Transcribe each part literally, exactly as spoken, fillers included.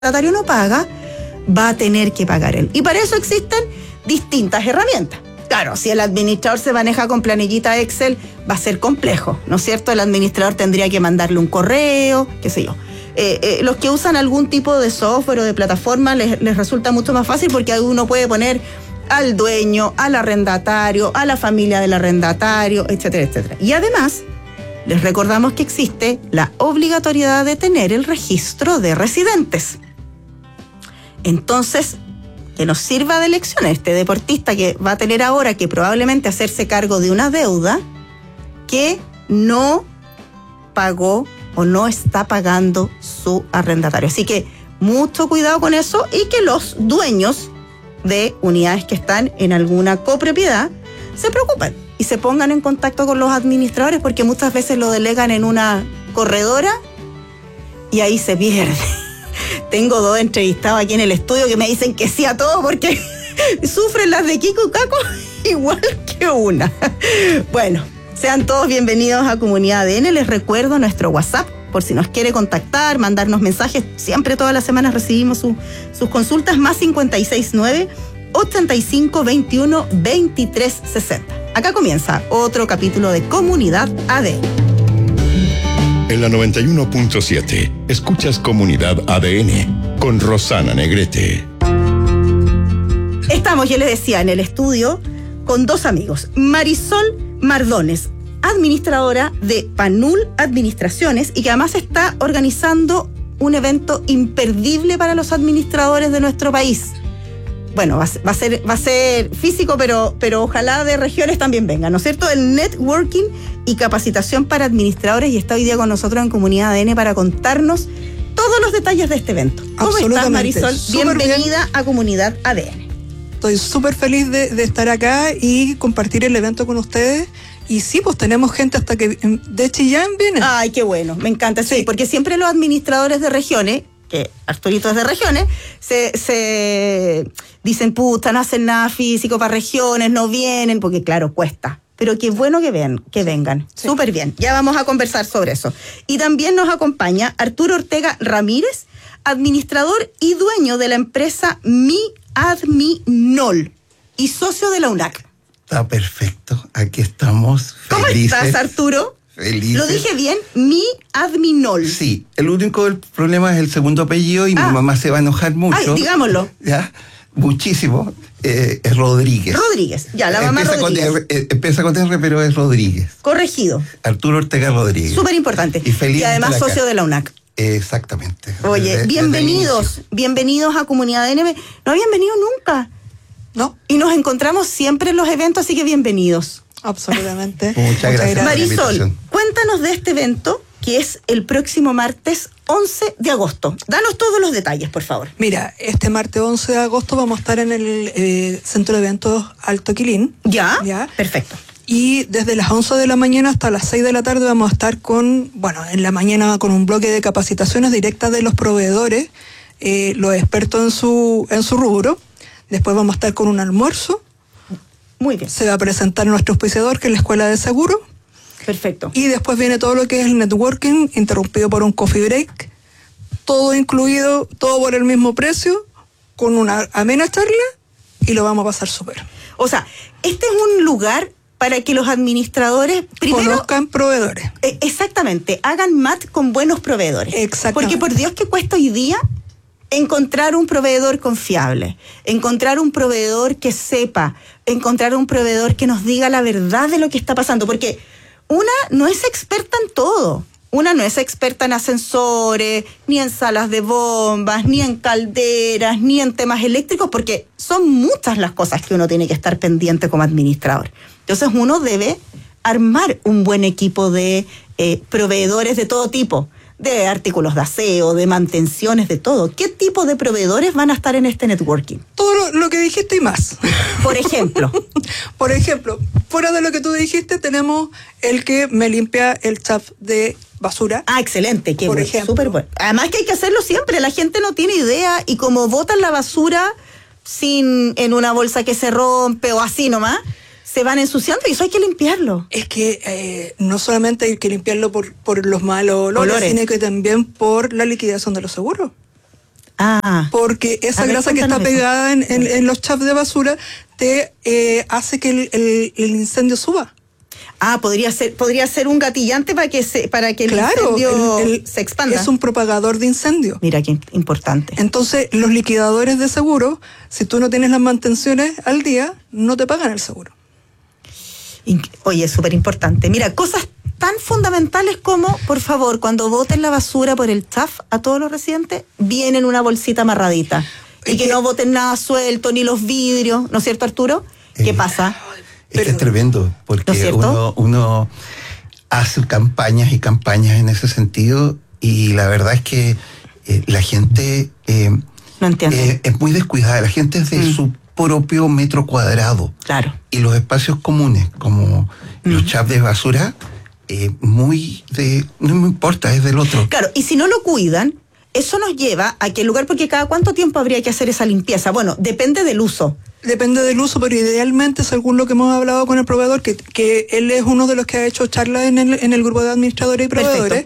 arrendatario no paga, va a tener que pagar él. Y para eso existen distintas herramientas. Claro, si el administrador se maneja con planillita Excel, va a ser complejo, ¿no es cierto? El administrador tendría que mandarle un correo, qué sé yo. Eh, eh, los que usan algún tipo de software o de plataforma les, les resulta mucho más fácil porque uno puede poner al dueño, al arrendatario, a la familia del arrendatario, etcétera, etcétera. Y además, les recordamos que existe la obligatoriedad de tener el registro de residentes. Entonces, que nos sirva de lección este deportista que va a tener ahora que probablemente hacerse cargo de una deuda que no pagó o no está pagando su arrendatario. Así que mucho cuidado con eso y que los dueños de unidades que están en alguna copropiedad se preocupen y se pongan en contacto con los administradores porque muchas veces lo delegan en una corredora y ahí se pierde. Tengo dos entrevistados aquí en el estudio que me dicen que sí a todo porque sufren las de Kiko y Caco igual que una. Bueno, sean todos bienvenidos a Comunidad A D N. Les recuerdo nuestro WhatsApp por si nos quiere contactar, mandarnos mensajes. Siempre todas las semanas recibimos su, sus consultas, más cincuenta y seis nueve, ochenta y cinco, veintiuno, veintitrés, sesenta. Acá comienza otro capítulo de Comunidad A D N. En la noventa y uno punto siete, escuchas Comunidad A D N con Rosana Negrete. Estamos, yo les decía, en el estudio con dos amigos. Marisol Mardones, administradora de Panul Administraciones y que además está organizando un evento imperdible para los administradores de nuestro país. Bueno, va, va, a, ser, va a ser físico, pero, pero ojalá de regiones también vengan, ¿no es cierto? El networking y capacitación para administradores y está hoy día con nosotros en Comunidad A D N para contarnos todos los detalles de este evento. ¿Cómo estás, Marisol? Bienvenida bien. A Comunidad A D N. Estoy súper feliz de, de estar acá y compartir el evento con ustedes. Y sí, pues tenemos gente hasta que de Chillán viene. Ay, qué bueno, me encanta. Sí, sí, porque siempre los administradores de regiones, que Arturito es de regiones, se, se dicen, puta, no hacen nada físico para regiones, no vienen, porque claro, cuesta. Pero qué bueno que, ven, que vengan. Sí. Súper bien. Ya vamos a conversar sobre eso. Y también nos acompaña Arturo Ortega Ramírez, administrador y dueño de la empresa Mi Adminol y socio de la U N A C. Está perfecto. Aquí estamos felices. ¿Cómo estás, Arturo? Felices. ¿Lo dije bien? Mi Adminol. Sí. El único el problema es el segundo apellido y ah. mi mamá se va a enojar mucho. Ay, digámoslo. Ya. Muchísimo, eh, es Rodríguez. Rodríguez, ya, la mamá empieza Rodríguez. Con R, eh, empieza con R, pero es Rodríguez. Corregido. Arturo Ortega Rodríguez. Súper importante. Y, feliz y además socio de la U N A C. Exactamente. Oye, desde, bienvenidos, desde bienvenidos a Comunidad A D N. No habían venido nunca. No. Y nos encontramos siempre en los eventos, así que bienvenidos. Absolutamente. Muchas, Muchas gracias. Marisol, cuéntanos de este evento que es el próximo martes once de agosto. Danos todos los detalles, por favor. Mira, este martes once de agosto vamos a estar en el eh, Centro de Eventos Alto Quilín. ¿Ya? Ya. Perfecto. Y desde las once de la mañana hasta las seis de la tarde vamos a estar con, bueno, en la mañana con un bloque de capacitaciones directas de los proveedores, eh, los expertos en su, en su rubro. Después vamos a estar con un almuerzo. Muy bien. Se va a presentar nuestro auspiciador, que es la Escuela de Seguro. Perfecto. Y después viene todo lo que es el networking, interrumpido por un coffee break, todo incluido, todo por el mismo precio, con una amena charla y lo vamos a pasar súper. O sea, este es un lugar para que los administradores primero conozcan proveedores. Eh, exactamente, hagan match con buenos proveedores. Exactamente. Porque por Dios que cuesta hoy día encontrar un proveedor confiable, encontrar un proveedor que sepa, encontrar un proveedor que nos diga la verdad de lo que está pasando, porque una no es experta en todo. Una no es experta en ascensores, ni en salas de bombas, ni en calderas, ni en temas eléctricos, porque son muchas las cosas que uno tiene que estar pendiente como administrador. Entonces uno debe armar un buen equipo de eh, proveedores de todo tipo, de artículos de aseo, de mantenciones, de todo. ¿Qué tipo de proveedores van a estar en este networking? Todo lo, lo que dijiste y más. Por ejemplo. Por ejemplo, fuera de lo que tú dijiste, tenemos el que me limpia el chaf de basura. Ah, excelente. Qué por bueno, ejemplo. Súper bueno. Además que hay que hacerlo siempre. La gente no tiene idea y como botan la basura sin en una bolsa que se rompe o así nomás, se van ensuciando y eso hay que limpiarlo. Es que eh, no solamente hay que limpiarlo por, por los malos olores, olores, sino que también por la liquidación de los seguros. Ah. Porque esa A ver, grasa que está cuéntanos eso. pegada en, en, en los chaps de basura te eh, hace que el, el, el incendio suba. Ah, podría ser, podría ser un gatillante para que se, para que el Claro, incendio el- el- se expanda. es un propagador de incendio. Mira qué importante. Entonces, los liquidadores de seguro, si tú no tienes las mantenciones al día, no te pagan el seguro. Inc- Oye, es súper importante. Mira, cosas tan fundamentales como, por favor, cuando boten la basura por el chaf a todos los residentes, viene en una bolsita amarradita. Y Es que que- no boten nada suelto, ni los vidrios, ¿no es cierto, Arturo? ¿Qué Eh, pasa? Es que es tremendo, ¿No es porque cierto? uno, uno hace campañas y campañas en ese sentido y la verdad es que eh, la gente eh, No entiendo. eh, es muy descuidada, la gente es de Mm. su propio metro cuadrado Claro. y los espacios comunes como los chaps de basura, eh, muy de, no me importa, es del otro. Claro, y si no lo cuidan, eso nos lleva a que el lugar, porque cada cuánto tiempo habría que hacer esa limpieza. Bueno, depende del uso. Depende del uso, pero idealmente, según lo que hemos hablado con el proveedor, que, que él es uno de los que ha hecho charlas en el, en el grupo de administradores y proveedores,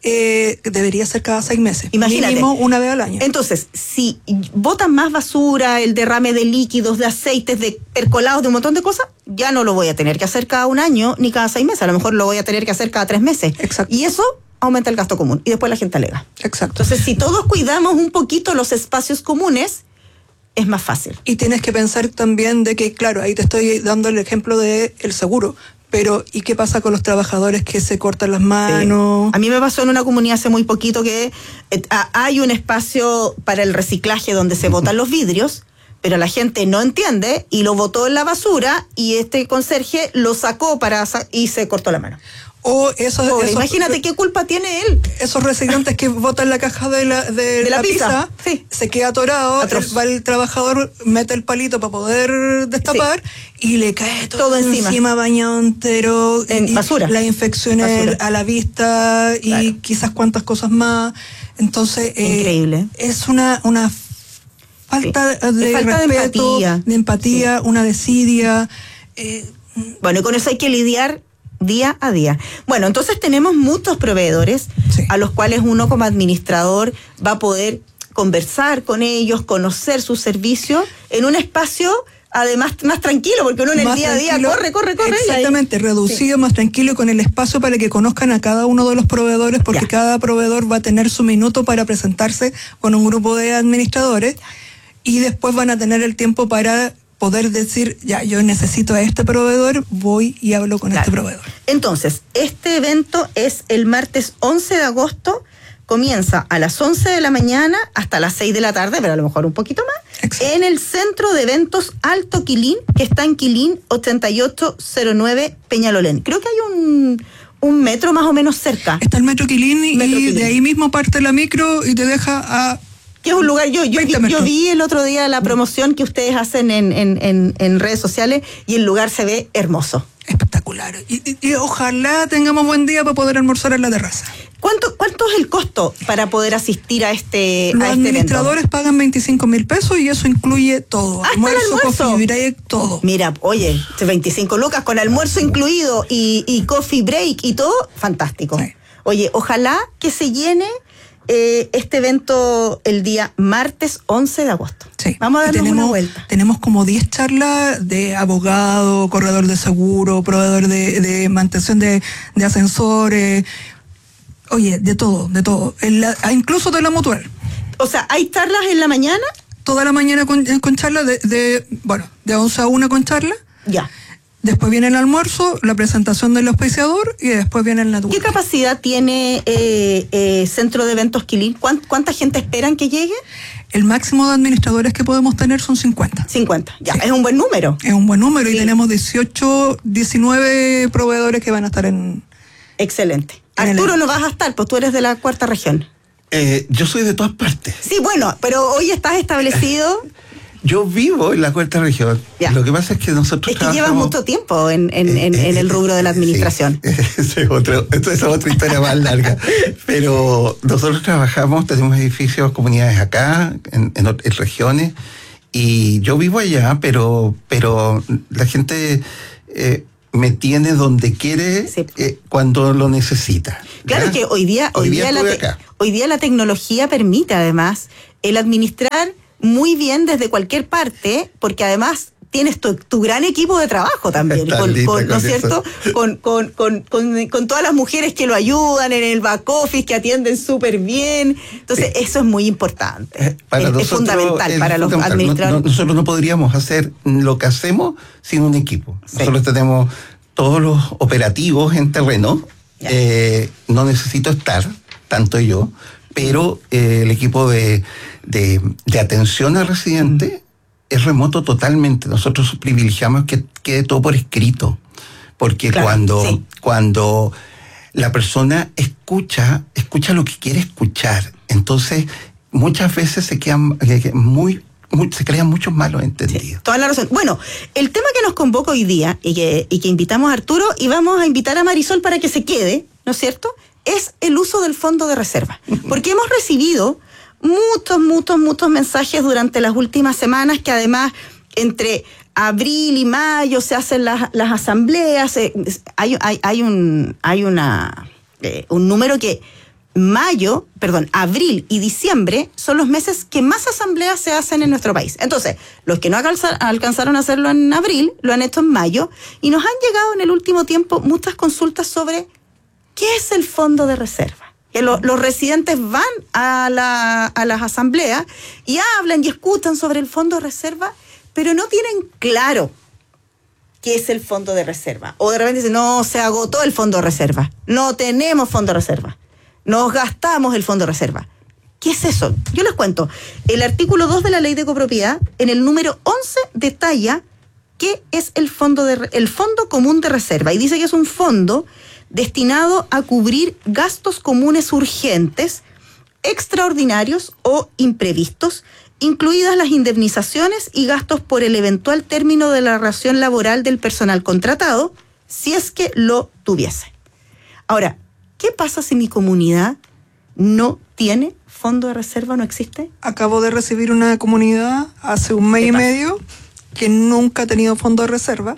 eh, debería ser cada seis meses. Imagínate. Mínimo una vez al año. Entonces, si botan más basura, el derrame de líquidos, de aceites, de percolados, de un montón de cosas, ya no lo voy a tener que hacer cada un año ni cada seis meses. A lo mejor lo voy a tener que hacer cada tres meses. Exacto. Y eso aumenta el gasto común. Y después la gente alega. Exacto. Entonces, si todos cuidamos un poquito los espacios comunes, es más fácil. Y tienes que pensar también de que, claro, ahí te estoy dando el ejemplo de el seguro, pero ¿y qué pasa con los trabajadores que se cortan las manos? Sí. A mí me pasó en una comunidad hace muy poquito que eh, a- hay un espacio para el reciclaje donde se botan los vidrios, pero la gente no entiende y lo botó en la basura y este conserje lo sacó para sa- y se cortó la mano. O esos, Pobre, esos- imagínate qué culpa tiene él. esos reciclantes que botan la caja de la, de De la la pizza, pizza, sí. se queda atorado, Atroz. el, va el trabajador, mete el palito para poder destapar y le cae todo, Todo encima. bañado entero. En y basura. Las infecciones Basura. a la vista y Claro. quizás cuantas cosas más. Entonces, eh, Increíble. es una, una falta Sí. de Es falta de respeto, empatía. de empatía, una desidia. eh, Bueno, y con eso hay que lidiar día a día. Bueno, entonces tenemos muchos proveedores Sí. a los cuales uno como administrador va a poder conversar con ellos, conocer sus servicios en un espacio además más tranquilo, porque uno en el más día a día tranquilo. corre, corre, corre. y ahí- Exactamente, reducido, más tranquilo, con el espacio para que conozcan a cada uno de los proveedores, porque Ya. cada proveedor va a tener su minuto para presentarse con un grupo de administradores y después van a tener el tiempo para poder decir, ya, yo necesito a este proveedor, voy y hablo con Claro. este proveedor. Entonces, este evento es el martes once de agosto, comienza a las once de la mañana hasta las seis de la tarde, pero a lo mejor un poquito más, Exacto. en el Centro de Eventos Alto Quilín, que está en Quilín ochenta y ocho cero nueve Peñalolén. Creo que hay un, un metro más o menos cerca, Está el Metro Quilín y Metro Quilín. de ahí mismo parte la micro y te deja a... que es un lugar, yo, yo, veinte yo metros. vi el otro día la promoción que ustedes hacen en, en, en, en redes sociales y el lugar se ve hermoso. Espectacular. Y, y- y ojalá tengamos buen día para poder almorzar en la terraza. ¿Cuánto, ¿Cuánto es el costo para poder asistir a este, Los a este evento? administradores pagan veinticinco mil pesos y eso incluye todo. ¡Hasta el almuerzo! coffee break, todo. Mira, oye, veinticinco lucas con almuerzo incluido y, y coffee break y todo, fantástico. Sí. Oye, ojalá que se llene eh, este evento el día martes once de agosto. Sí. Vamos a Y darnos tenemos, una vuelta. Tenemos como diez charlas de abogado, corredor de seguro, proveedor de, de mantención de, de ascensores. Oye, de todo, de todo. En la- ah, incluso de la mutual. O sea, ¿hay charlas en la mañana? Toda la mañana con, con charla, de, de, bueno, de once a una con charla. Ya. Después viene el almuerzo, la presentación del auspiciador y después viene el natural. ¿Qué capacidad tiene eh, eh, Centro de Eventos Quilín? ¿Cuán- ¿Cuánta gente esperan que llegue? El máximo de administradores que podemos tener son cincuenta. cincuenta. Ya, Sí. es un buen número. Es un buen número Sí. y tenemos dieciocho, diecinueve proveedores que van a estar en... Excelente. En el Arturo, evento. no vas a estar, pues tú eres de la cuarta región. Eh, yo soy de todas partes. Sí, bueno, pero hoy estás establecido. Yo vivo en la cuarta región. Ya. Lo que pasa es que nosotros Es que llevas trabajamos- mucho tiempo en, en, en, en el rubro de la administración. Sí, ese es otro, esto es otra historia más larga. Pero nosotros trabajamos, tenemos edificios, comunidades acá, en, en, ot- en regiones, y yo vivo allá, pero, pero la gente eh, me tiene donde quiere Sí. eh, cuando lo necesita. Claro ¿ya? que hoy día, hoy, Hoy día, día la estuve te- acá. hoy día la tecnología permite además el administrar muy bien desde cualquier parte, porque además tienes tu, tu gran equipo de trabajo también, con, lista, con, ¿no es con cierto? Con, con, con, con, con todas las mujeres que lo ayudan en el back office, que atienden súper bien. Entonces, sí. eso es muy importante. Para es, es fundamental es para fundamental. los administradores. No, no, nosotros no podríamos hacer lo que hacemos sin un equipo. Sí. Nosotros tenemos todos los operativos en terreno. Eh, no necesito estar, tanto yo, pero eh, el equipo de, de, de atención al residente... Mm. es remoto totalmente. Nosotros privilegiamos que quede todo por escrito, porque claro, cuando, sí. cuando la persona escucha, escucha lo que quiere escuchar. Entonces, muchas veces se quedan muy, muy se crean muchos malos entendidos. Sí, toda la razón. Bueno, el tema que nos convoca hoy día y que, y que invitamos a Arturo y vamos a invitar a Marisol para que se quede, ¿no es cierto?, es el uso del fondo de reserva. Porque hemos recibido muchos, muchos, muchos mensajes durante las últimas semanas, que además entre abril y mayo se hacen las, las asambleas. Eh, hay, hay, hay un, hay una, eh, un número que mayo, perdón, abril y diciembre son los meses que más asambleas se hacen en nuestro país. Entonces, los que no alcanzar, alcanzaron a hacerlo en abril, lo han hecho en mayo, y nos han llegado en el último tiempo muchas consultas sobre qué es el fondo de reserva. Que lo, los residentes van a, la, a las asambleas y hablan y escuchan sobre el fondo de reserva, pero no tienen claro qué es el fondo de reserva. O de repente dicen, no, se agotó el fondo de reserva, no tenemos fondo de reserva, nos gastamos el fondo de reserva. ¿Qué es eso? Yo les cuento. El artículo dos de la Ley de Copropiedad, en el número once, detalla qué es el fondo, de, el fondo común de reserva, y dice que es un fondo destinado a cubrir gastos comunes urgentes, extraordinarios o imprevistos, incluidas las indemnizaciones y gastos por el eventual término de la relación laboral del personal contratado, si es que lo tuviese. Ahora, ¿qué pasa si mi comunidad no tiene fondo de reserva, no existe? Acabo de recibir una comunidad hace un mes y medio que nunca ha tenido fondo de reserva.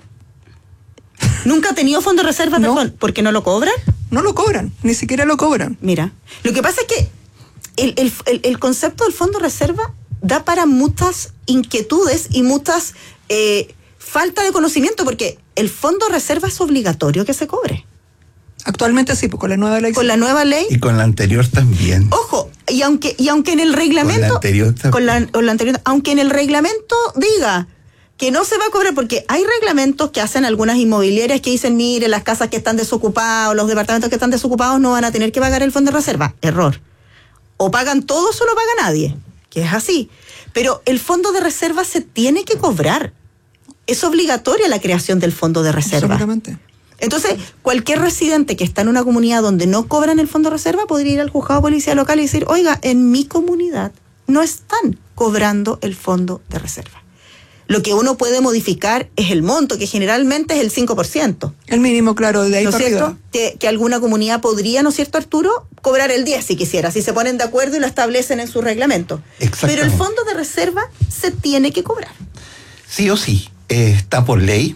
¿Nunca ha tenido fondo de reserva, no. perdón? ¿Por qué no lo cobran? No lo cobran, ni siquiera lo cobran. Mira, lo que pasa es que el, el, el, el concepto del fondo de reserva da para muchas inquietudes y muchas eh, falta de conocimiento, porque el fondo de reserva es obligatorio que se cobre. Actualmente sí, pues con la nueva ley. Con la nueva ley. Y con la anterior también. Ojo, y aunque, y aunque en el reglamento. Con la anterior también. Con la, con la anterior, aunque en el reglamento diga que no se va a cobrar, porque hay reglamentos que hacen algunas inmobiliarias que dicen, mire, las casas que están desocupadas, los departamentos que están desocupados no van a tener que pagar el fondo de reserva. Error. O pagan todos o no paga nadie, que es así. Pero el fondo de reserva se tiene que cobrar. Es obligatoria la creación del fondo de reserva. Seguramente. Entonces, cualquier residente que está en una comunidad donde no cobran el fondo de reserva podría ir al juzgado de policía local y decir, oiga, en mi comunidad no están cobrando el fondo de reserva. Lo que uno puede modificar es el monto, que generalmente es el cinco por ciento. El mínimo, claro, de ahí ¿no para cierto? arriba. Que, que alguna comunidad podría, ¿no es cierto, Arturo?, cobrar el diez si quisiera, si se ponen de acuerdo y lo establecen en su reglamento. Pero el fondo de reserva se tiene que cobrar. Sí o sí, eh, está por ley.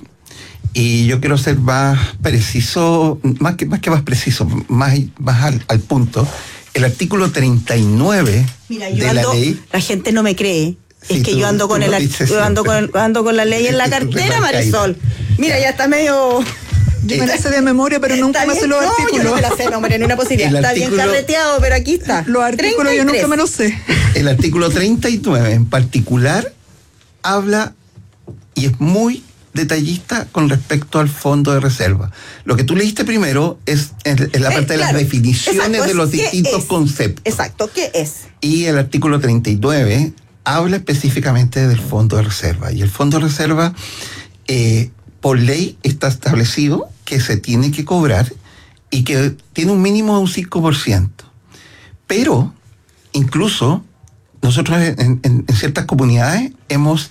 Y yo quiero ser más preciso, más que más, que más preciso, más, más al, al punto. El artículo treinta y nueve Mira, yo de ando, la ley... La gente no me cree. Sí, es que tú, yo ando con el yo ando con, ando con la ley en la cartera, Marisol. Mira, ya está medio. Yo me la sé de memoria, pero nunca me sé los no, artículos. Yo no me la sé, no, hombre, ni una posibilidad. El está artículo, bien carreteado, pero aquí está. Los artículos treinta y tres. Yo nunca me los sé. El artículo treinta y nueve en particular habla y es muy detallista con respecto al fondo de reserva. Lo que tú leíste primero es, es la parte eh, claro, de las definiciones exacto, de los distintos es? conceptos. Exacto, ¿qué es? Y el artículo treinta y nueve habla específicamente del fondo de reserva. Y el fondo de reserva, eh, por ley, está establecido que se tiene que cobrar y que tiene un mínimo de un cinco por ciento. Pero, incluso, nosotros en, en, en ciertas comunidades hemos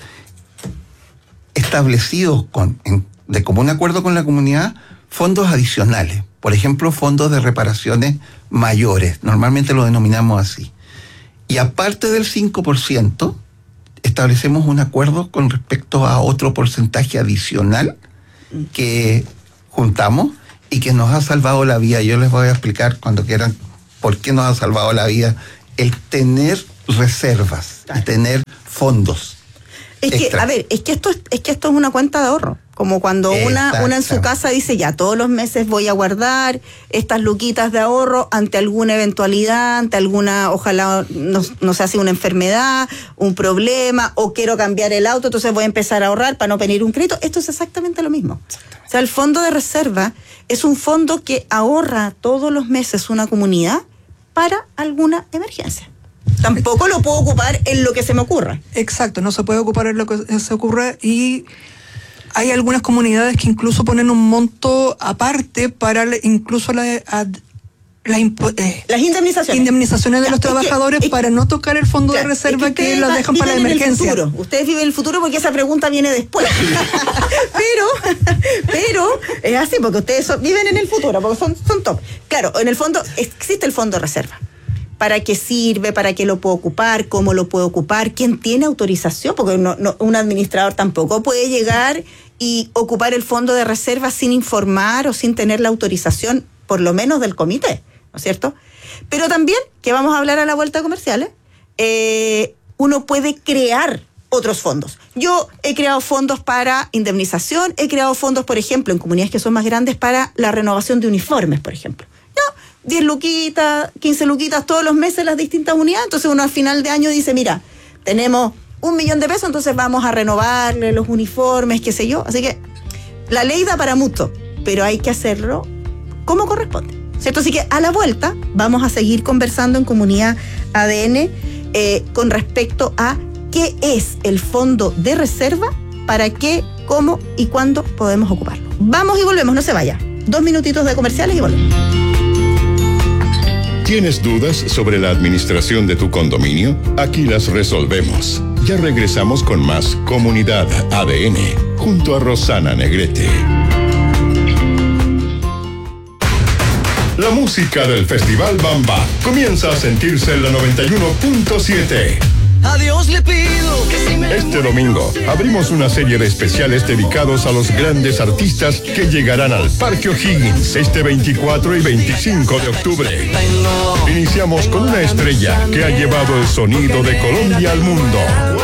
establecido con, en, de común acuerdo con la comunidad fondos adicionales. Por ejemplo, fondos de reparaciones mayores. Normalmente lo denominamos así. Y aparte del cinco por ciento, establecemos un acuerdo con respecto a otro porcentaje adicional que juntamos y que nos ha salvado la vida. Yo les voy a explicar cuando quieran por qué nos ha salvado la vida el tener reservas Claro. y tener fondos. Es que, extra. a ver, es que esto es, es que esto es una cuenta de ahorro. Como cuando una, una en su Exactamente. casa dice, ya, todos los meses voy a guardar estas luquitas de ahorro ante alguna eventualidad, ante alguna, ojalá no, no sé si una enfermedad, un problema, o quiero cambiar el auto, entonces voy a empezar a ahorrar para no pedir un crédito. Esto es exactamente lo mismo. O sea, el fondo de reserva es un fondo que ahorra todos los meses una comunidad para alguna emergencia. Tampoco lo puedo ocupar en lo que se me ocurra. Exacto, no se puede ocupar en lo que se ocurra y hay algunas comunidades que incluso ponen un monto aparte para la- incluso la, a- la impo- eh, Las indemnizaciones. indemnizaciones de Ya, los es que- trabajadores es que- para no tocar el fondo Claro, de reserva es que, ustedes las va- dejan para la viven en el emergencia. futuro. Ustedes viven en el futuro porque esa pregunta viene después. pero, pero es así, porque ustedes son- viven en el futuro, porque son, son top. Claro, en el fondo existe el fondo de reserva. ¿Para qué sirve? ¿Para qué lo puedo ocupar? ¿Cómo lo puedo ocupar? ¿Quién tiene autorización? Porque no, no, un administrador tampoco puede llegar y ocupar el fondo de reserva sin informar o sin tener la autorización, por lo menos del comité, ¿no es cierto? Pero también, que vamos a hablar a la vuelta de comerciales, eh, uno puede crear otros fondos. Yo he creado fondos para indemnización, he creado fondos, por ejemplo, en comunidades que son más grandes para la renovación de uniformes, por ejemplo. ¿No? diez luquitas, quince luquitas todos los meses las distintas unidades, entonces uno al final de año dice, mira, tenemos un millón de pesos, entonces vamos a renovarle los uniformes, qué sé yo. Así que la ley da para mucho, pero hay que hacerlo como corresponde, ¿cierto? Así que a la vuelta vamos a seguir conversando en Comunidad A D N eh, con respecto a qué es el fondo de reserva, para qué, cómo y cuándo podemos ocuparlo. Vamos y volvemos, no se vaya. Dos minutitos de comerciales y volvemos. ¿Tienes dudas sobre la administración de tu condominio? Aquí las resolvemos. Ya regresamos con más Comunidad A D N junto a Rosana Negrete. La música del Festival Bamba comienza a sentirse en la noventa y uno punto siete. A Dios le pido que si me Este domingo abrimos una serie de especiales dedicados a los grandes artistas que llegarán al Parque O'Higgins este veinticuatro y veinticinco de octubre. tengo. Iniciamos con una estrella que ha llevado el sonido de Colombia al mundo.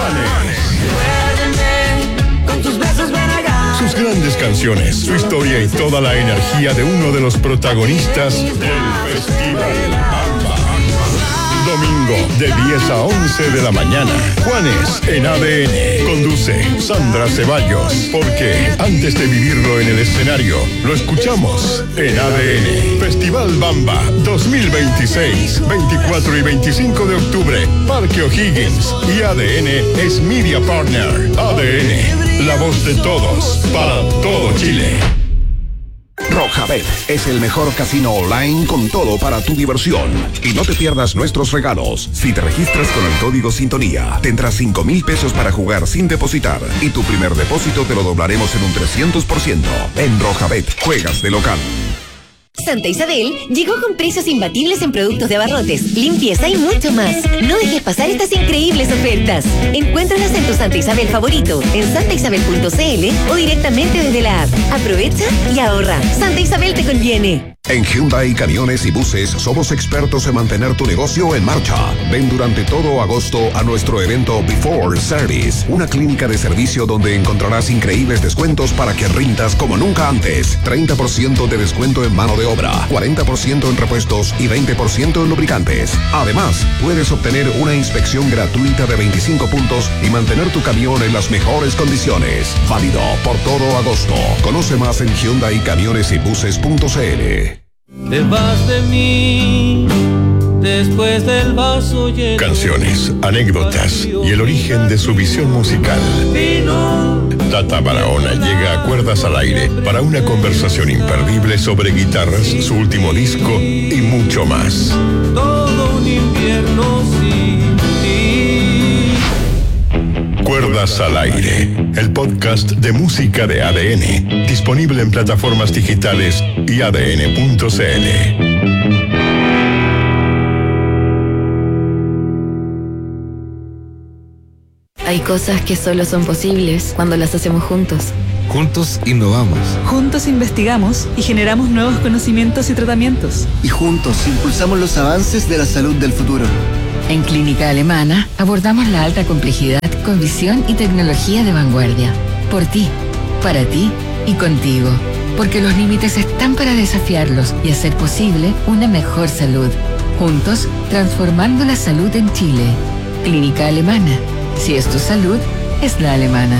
Recuérdame, con tus besos ven acá. Sus grandes canciones, su historia y toda la energía de uno de los protagonistas del Festival Bamba. Domingo de diez a once de la mañana. Juanes en A D N. Conduce Sandra Ceballos. Porque antes de vivirlo en el escenario, lo escuchamos en A D N. Festival Bamba dos mil veintiséis, veinticuatro y veinticinco de octubre. Parque O'Higgins. Y A D N es Media Partner. A D N, la voz de todos, para todo Chile. Rojabet es el mejor casino online con todo para tu diversión. Y no te pierdas nuestros regalos. Si te registras con el código Sintonía, tendrás cinco mil pesos para jugar sin depositar. Y tu primer depósito te lo doblaremos en un trescientos por ciento. En Rojabet, juegas de local. Santa Isabel llegó con precios imbatibles en productos de abarrotes, limpieza y mucho más. No dejes pasar estas increíbles ofertas. Encuéntralas en tu Santa Isabel favorito, en santa isabel punto c l o directamente desde la app. Aprovecha y ahorra. Santa Isabel te conviene. En Hyundai Camiones y Buses somos expertos en mantener tu negocio en marcha. Ven durante todo agosto a nuestro evento Before Service, una clínica de servicio donde encontrarás increíbles descuentos para que rindas como nunca antes. treinta por ciento de descuento en mano de obra, cuarenta por ciento en repuestos y veinte por ciento en lubricantes. Además, puedes obtener una inspección gratuita de veinticinco puntos y mantener tu camión en las mejores condiciones. Válido por todo agosto. Conoce más en hyundai camiones y buses punto c l. Te vas de mí después del vaso lleno. Canciones, anécdotas y el origen de su visión musical. Vino Tata Barahona llega a Cuerdas al Aire para una conversación imperdible sobre guitarras, su último disco y mucho más. todo un invierno sin ti. Cuerdas al Aire, el podcast de música de A D N, disponible en plataformas digitales y a d n punto c l. Hay cosas que solo son posibles cuando las hacemos juntos. Juntos innovamos. Juntos investigamos y generamos nuevos conocimientos y tratamientos. Y juntos impulsamos los avances de la salud del futuro. En Clínica Alemana abordamos la alta complejidad con visión y tecnología de vanguardia. Por ti, para ti y contigo. Porque los límites están para desafiarlos y hacer posible una mejor salud. Juntos, transformando la salud en Chile. Clínica Alemana. Si es tu salud, es la alemana.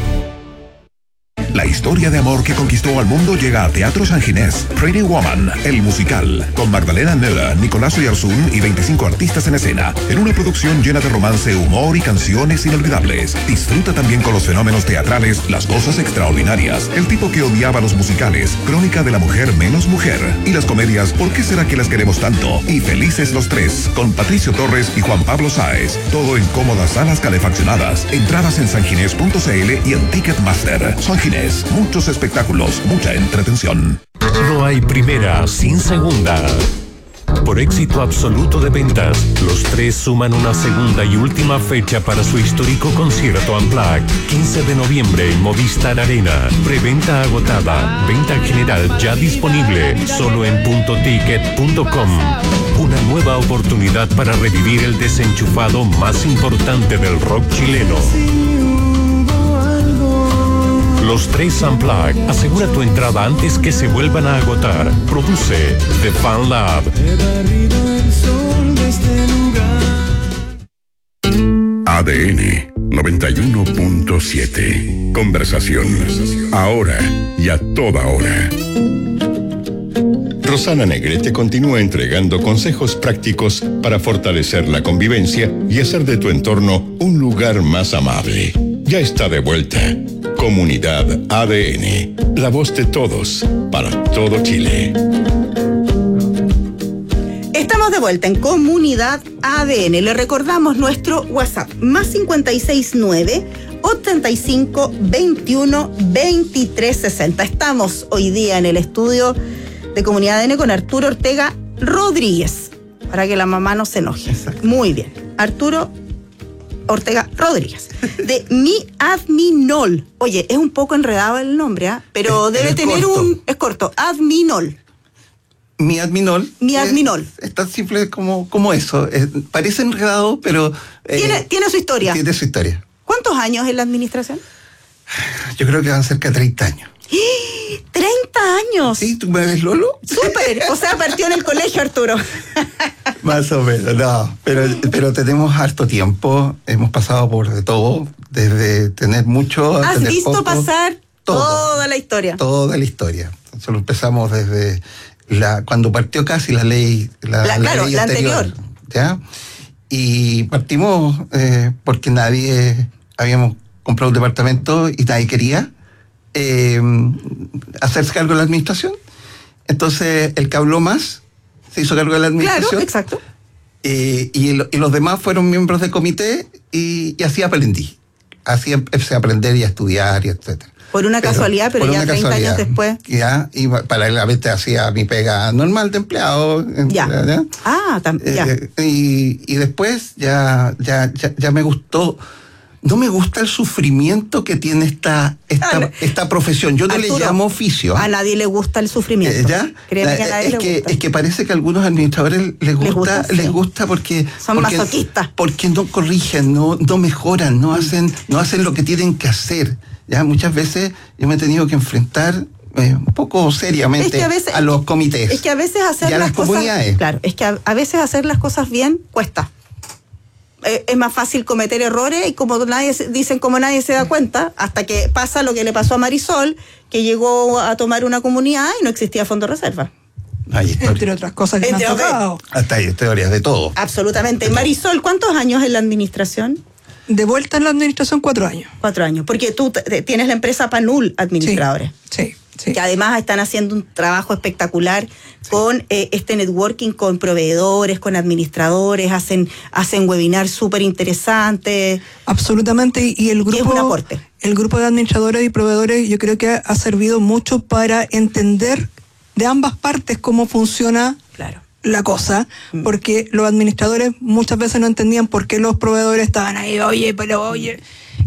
La historia de amor que conquistó al mundo llega a Teatro San Ginés. Pretty Woman, el musical, con Magdalena Müller, Nicolás Oyarzún y veinticinco artistas en escena, en una producción llena de romance, humor y canciones inolvidables. Disfruta también con los fenómenos teatrales, las cosas extraordinarias, el tipo que odiaba los musicales, Crónica de la mujer menos mujer, y las comedias ¿Por qué será que las queremos tanto? Y Felices los tres, con Patricio Torres y Juan Pablo Sáez. Todo en cómodas salas calefaccionadas. Entradas en sanginés punto c l y en Ticketmaster. San Ginés. Muchos espectáculos, mucha entretención. No hay primera sin segunda. Por éxito absoluto de ventas, los tres suman una segunda y última fecha para su histórico concierto Unplugged. quince de noviembre en Movistar Arena. Preventa agotada. Venta general ya disponible. Solo en punto ticket punto com. Una nueva oportunidad para revivir el desenchufado más importante del rock chileno. Los tres Unplugged. Asegura tu entrada antes que se vuelvan a agotar. Produce The Fan Lab. A D N noventa y uno punto siete. Conversación. Ahora y a toda hora. Rosana Negrete continúa entregando consejos prácticos para fortalecer la convivencia y hacer de tu entorno un lugar más amable. Ya está de vuelta. Comunidad A D N, la voz de todos, para todo Chile. Estamos de vuelta en Comunidad A D N. Le recordamos nuestro WhatsApp, más cincuenta y seis nueve, ochenta y cinco, veintiuno, veintitrés sesenta. Estamos hoy día en el estudio de Comunidad A D N con Arturo Ortega Rodríguez, para que la mamá no se enoje. Exacto. Muy bien. Arturo Ortega Rodríguez, de Mi Adminol. Oye, es un poco enredado el nombre, ¿ah? ¿eh? Pero es, debe es tener corto. un... Es corto, Adminol. Mi Adminol. Mi Adminol. Es, es tan simple como, como eso. Es, parece enredado, pero... Eh, ¿Tiene, tiene su historia. Tiene su historia. ¿Cuántos años en la administración? Yo creo que van cerca de treinta años. ¡treinta años! ¿Sí? ¿Tú me ves, Lolo? ¡Súper! O sea, partió en el colegio, Arturo. Más o menos, no. Pero, pero tenemos harto tiempo. Hemos pasado por de todo. Desde tener mucho a ¿Has tener visto poco, pasar todo, toda la historia? Toda la historia. Nosotros empezamos desde la cuando partió casi la ley, la, la, la claro, ley la anterior. anterior. ¿Ya? Y partimos eh, porque nadie habíamos comprado un departamento y nadie quería eh, hacerse cargo de la administración. Entonces el que habló más se hizo cargo de la administración. Claro, exacto. Eh, y, el, y los demás fueron miembros del comité y, y así aprendí. Así empecé a aprender y a estudiar y etcétera. Por una pero, casualidad, pero ya treinta años después. Ya, y paralelamente hacía mi pega normal de empleado. Ya. ¿ya? Ah, también. Eh, y, y después ya, ya, ya, ya me gustó. No me gusta el sufrimiento que tiene esta, esta, ah, esta profesión. Yo no Arturo, le llamo oficio. A nadie le gusta el sufrimiento. ¿Ya? Créeme que a nadie es le que, gusta. Es que parece que a algunos administradores les gusta, les gusta, sí. les gusta porque... Son porque, masoquistas. Porque no corrigen, no, no mejoran, no, mm. hacen, no hacen lo que tienen que hacer. ¿Ya? Muchas veces yo me he tenido que enfrentar eh, un poco seriamente es que a, veces, a los comités. Es que a veces hacer y a las, las cosas... comunidades. Claro, es que a, a veces hacer las cosas bien cuesta. Es más fácil cometer errores y como nadie dicen como nadie se da cuenta hasta que pasa lo que le pasó a Marisol, que llegó a tomar una comunidad y no existía fondo de reserva. Hay entre otras cosas que entre me han tocado. Hasta hay historias de todo. Absolutamente. Marisol, ¿cuántos años en la administración? De vuelta en la administración, cuatro años. Cuatro años, porque tú t- tienes la empresa Panul Administradores. Sí, sí. Sí. Que además están haciendo un trabajo espectacular sí. con eh, este networking con proveedores, con administradores, hacen hacen webinars súper interesantes. Absolutamente, y el grupo, es un aporte. El grupo de administradores y proveedores yo creo que ha, ha servido mucho para entender de ambas partes cómo funciona claro. la cosa, mm. porque los administradores muchas veces no entendían por qué los proveedores estaban ahí, oye, pero oye...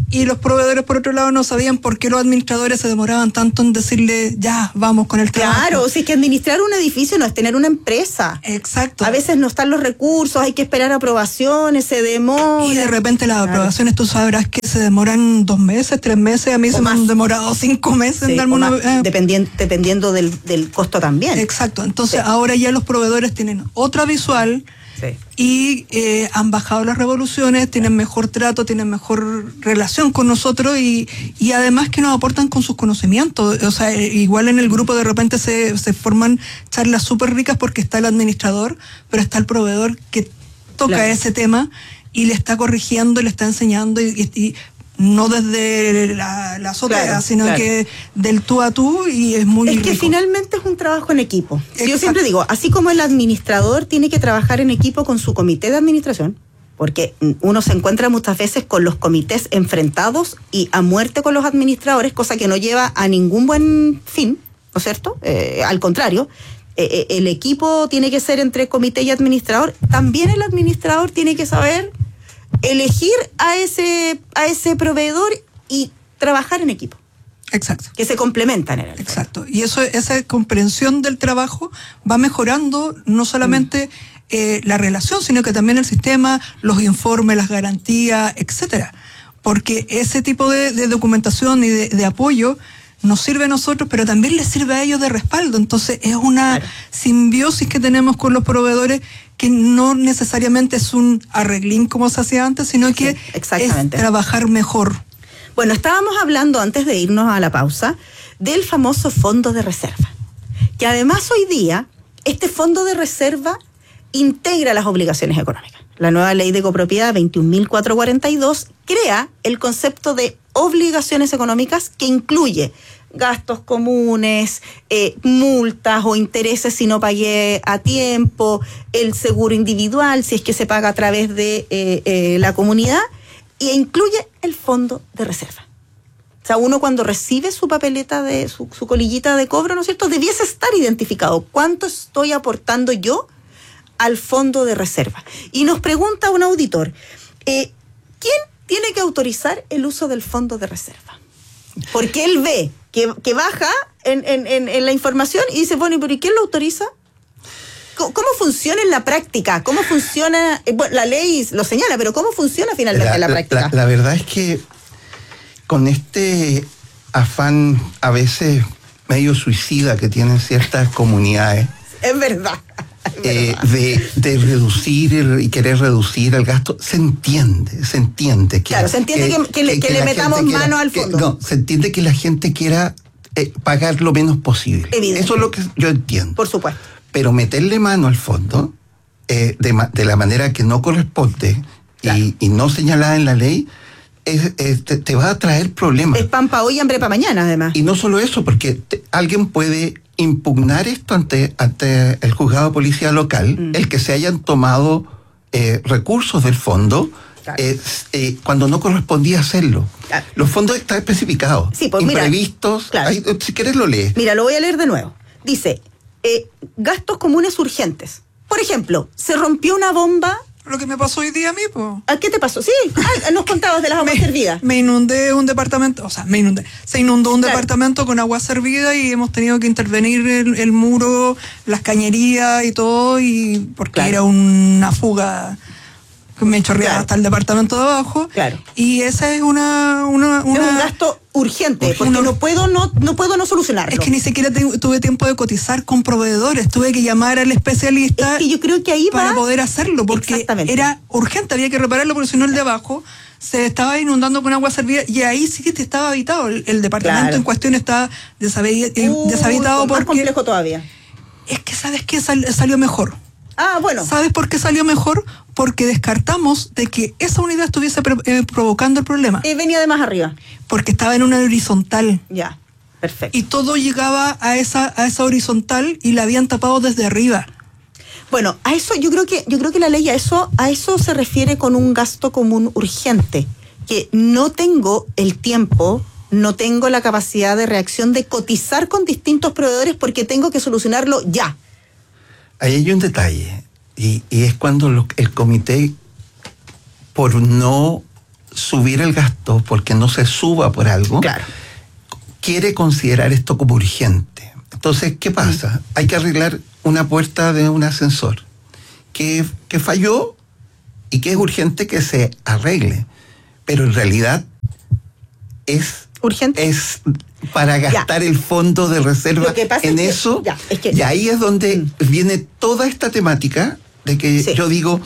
y los proveedores por otro lado no sabían por qué los administradores se demoraban tanto en decirle ya, vamos con el trabajo. Claro, si es que administrar un edificio no es tener una empresa. Exacto. A veces no están los recursos, hay que esperar aprobaciones, se demora. Y de repente las claro. aprobaciones tú sabrás que se demoran dos meses, tres meses, a mí o se más. me han demorado cinco meses. Sí, en darme una, eh. dependiendo, dependiendo del, del costo también. Exacto, entonces sí. ahora ya los proveedores tienen otra visual. Sí. Y eh, han bajado las revoluciones, tienen mejor trato, tienen mejor relación con nosotros y, y además que nos aportan con sus conocimientos. O sea, igual en el grupo de repente se, se forman charlas súper ricas porque está el administrador, pero está el proveedor que toca claro. ese tema y le está corrigiendo, le está enseñando y, y no desde la, la azotea, claro, sino claro. que del tú a tú y es muy Es rico. que finalmente es un trabajo en equipo. Exacto. Yo siempre digo, así como el administrador tiene que trabajar en equipo con su comité de administración, porque uno se encuentra muchas veces con los comités enfrentados y a muerte con los administradores, cosa que no lleva a ningún buen fin, ¿no es cierto? Eh, al contrario, eh, el equipo tiene que ser entre comité y administrador. También el administrador tiene que saber elegir a ese a ese proveedor y trabajar en equipo. Exacto. Que se complementan en el Exacto. Y eso, esa comprensión del trabajo va mejorando no solamente mm. eh, la relación, sino que también el sistema, los informes, las garantías, etcétera. Porque ese tipo de, de documentación y de, de apoyo nos sirve a nosotros, pero también les sirve a ellos de respaldo. Entonces es una claro. simbiosis que tenemos con los proveedores que no necesariamente es un arreglín como se hacía antes, sino que sí, es trabajar mejor. Bueno, estábamos hablando antes de irnos a la pausa del famoso fondo de reserva, que además hoy día este fondo de reserva integra las obligaciones económicas. La nueva ley de copropiedad veintiún mil cuatrocientos cuarenta y dos crea el concepto de obligaciones económicas que incluye gastos comunes, eh, multas o intereses si no pagué a tiempo, el seguro individual si es que se paga a través de eh, eh, la comunidad, e incluye el fondo de reserva. O sea, uno cuando recibe su papeleta, de su, su colillita de cobro, ¿no es cierto?, debiese estar identificado cuánto estoy aportando yo al fondo de reserva. Y nos pregunta un auditor, eh, ¿quién tiene que autorizar el uso del fondo de reserva? Porque él ve que, que baja en, en, en, en la información y dice, bueno, ¿pero y quién lo autoriza? ¿Cómo, cómo funciona en la práctica? ¿Cómo funciona? Eh, bueno, la ley lo señala, pero ¿cómo funciona finalmente la, en la práctica? La, la verdad es que con este afán a veces medio suicida que tienen ciertas comunidades, es verdad. Eh, de, de reducir el, y querer reducir el gasto, se entiende, se entiende que, claro, se entiende que, que, que, le, que, que le metamos quiera, mano al fondo. Que, no, se entiende que la gente quiera eh, pagar lo menos posible. Evidente. Eso es lo que yo entiendo. Por supuesto. Pero meterle mano al fondo eh, de, de la manera que no corresponde claro. y, y no señalada en la ley, es, es, te, te va a traer problemas. Es pan para hoy y hambre para mañana, además. Y no solo eso, porque te, alguien puede impugnar esto ante, ante el juzgado de policía local, mm. el que se hayan tomado eh, recursos del fondo claro. eh, eh, cuando no correspondía hacerlo. Claro. Los fondos están especificados, sí, pues, imprevistos, mira, claro. ahí, si quieres lo lees. Mira, lo voy a leer de nuevo. Dice, eh, gastos comunes urgentes. Por ejemplo, se rompió una bomba. Lo que me pasó hoy día a mí, po. ¿A qué te pasó? Sí, ah, nos contabas de las aguas me, servidas. Me inundé un departamento, o sea, me inundé. Se inundó un claro. departamento con agua servida y hemos tenido que intervenir el, el muro, las cañerías y todo, y porque claro. era una fuga que me chorreaba claro. hasta el departamento de abajo. Claro. Y esa es una... una, una es un gasto urgente, urgente. porque no puedo no, no puedo no solucionarlo. Es que ni siquiera te, tuve tiempo de cotizar con proveedores, tuve que llamar al especialista es que yo creo que ahí para va... poder hacerlo, porque era urgente, había que repararlo, porque si no el de abajo se estaba inundando con agua servida y ahí sí que estaba habitado. El, el departamento claro. en cuestión está deshabitado, uh, deshabitado porque... más complejo todavía. Es que ¿sabes qué? Sal, salió mejor. Ah, bueno. ¿Sabes por qué salió mejor? Porque descartamos de que esa unidad estuviese pro, eh, provocando el problema. Y venía de más arriba. Porque estaba en una horizontal. Ya, perfecto. Y todo llegaba a esa, a esa horizontal y la habían tapado desde arriba. Bueno, a eso yo creo que yo creo que la ley a eso a eso se refiere con un gasto común urgente, que no tengo el tiempo, no tengo la capacidad de reacción de cotizar con distintos proveedores porque tengo que solucionarlo ya. Ahí hay un detalle, y, y es cuando lo, el comité, por no subir el gasto porque no se suba por algo, claro, quiere considerar esto como urgente. Entonces, ¿qué pasa? Mm. Hay que arreglar una puerta de un ascensor que, que falló y que es urgente que se arregle, pero en realidad es urgente, es para gastar ya. el fondo de reserva en es eso, que, ya, es que, y ahí es donde mm. viene toda esta temática de que sí. yo digo,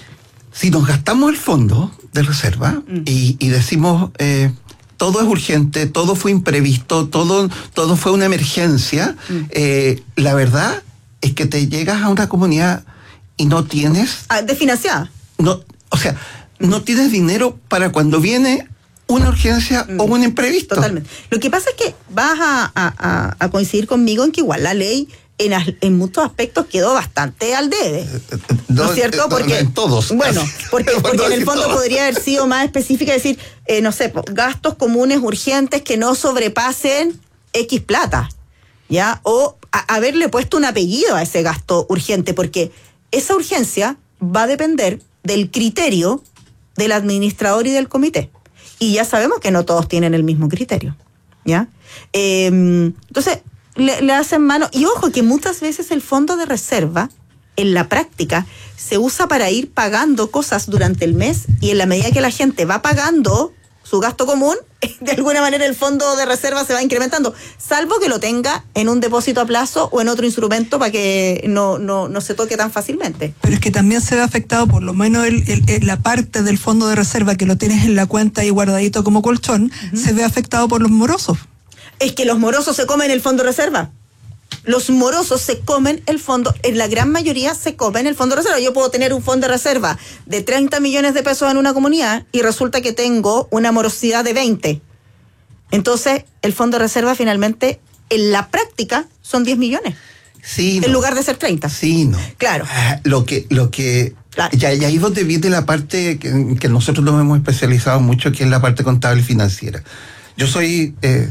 si nos gastamos el fondo de reserva mm. y, y decimos eh, todo es urgente, todo fue imprevisto, todo, todo fue una emergencia, mm. eh, la verdad es que te llegas a una comunidad y no tienes... Ah, desfinanciada. No, o sea, no tienes dinero para cuando viene una urgencia mm. o un imprevisto. Totalmente. Lo que pasa es que vas a, a, a coincidir conmigo en que igual la ley en, en muchos aspectos quedó bastante al debe. ¿No, ¿No es cierto? Porque, no, en todos. Bueno, porque, porque en el fondo podría haber sido más específica, decir, eh, no sé, gastos comunes urgentes que no sobrepasen X plata, ¿ya? O a, haberle puesto un apellido a ese gasto urgente, porque esa urgencia va a depender del criterio del administrador y del comité. Y ya sabemos que no todos tienen el mismo criterio, ¿ya? Eh, entonces, le, le hacen mano. Y ojo, que muchas veces el fondo de reserva, en la práctica, se usa para ir pagando cosas durante el mes, y en la medida que la gente va pagando su gasto común, de alguna manera el fondo de reserva se va incrementando, salvo que lo tenga en un depósito a plazo o en otro instrumento para que no, no, no se toque tan fácilmente. Pero es que también se ve afectado, por lo menos el, el, el, la parte del fondo de reserva que lo tienes en la cuenta y guardadito como colchón, uh-huh. se ve afectado por los morosos. Es que los morosos se comen el fondo de reserva. Los morosos se comen el fondo, en la gran mayoría se comen el fondo de reserva. Yo puedo tener un fondo de reserva de treinta millones de pesos en una comunidad y resulta que tengo una morosidad de veinte. Entonces, el fondo de reserva finalmente, en la práctica, son diez millones. Sí, en no. lugar de ser treinta. Sí, no. Claro. Ah, lo que, lo que, claro. Ya, ya ahí es donde viene la parte que, que nosotros nos hemos especializado mucho, que es la parte contable y financiera. Yo soy eh,